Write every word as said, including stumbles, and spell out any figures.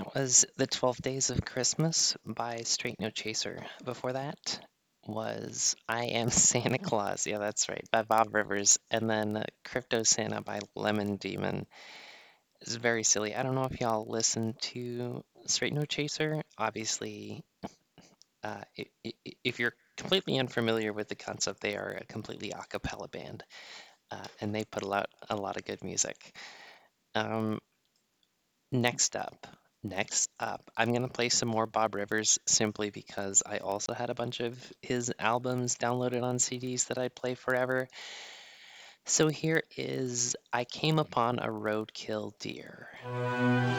That was The twelve Days of Christmas by Straight No Chaser. Before that was I Am Santa Claus. Yeah, that's right, by Bob Rivers. And then uh, Crypto Santa by Lemon Demon. It's very silly. I don't know if y'all listen to Straight No Chaser. Obviously, uh, i- i- i- if you're completely unfamiliar with the concept, they are a completely a cappella band, uh, and they put a lot, a lot of good music. Um, Next up, next up, I'm gonna play some more Bob Rivers simply because I also had a bunch of his albums downloaded on C Ds that I play forever. So here is I Came Upon a Roadkill Deer.